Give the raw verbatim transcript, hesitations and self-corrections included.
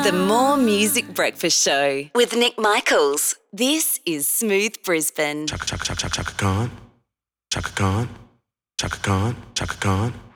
The More Music Breakfast Show with Nick Michaels. This is Smooth Brisbane. Chaka chaka chaka chaka Khan, Chaka Khan, Chaka Khan, Chaka Khan.